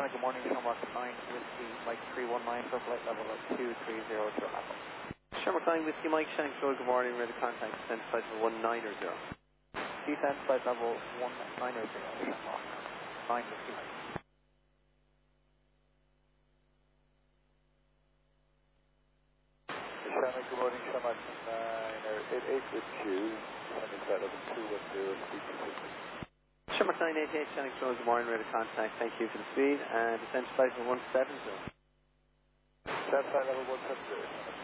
Shannon, good morning. Shamrock 9 Whiskey Mike 319 for flight level at 230 to Apple. Shamrock 9 Whiskey Mike, Shannon Control, good morning. We're the contact, descent flight level 1900. Descent flight level 190, Shamrock 9 Whiskey Mike. Shannon, good morning. Shamrock 988 with you. Shannon flight level 210, speed to 50. Shamrock 988, Shannon Control, good morning. We're the contact, thank you for the speed. And descent flight level 170. Descent flight level 170.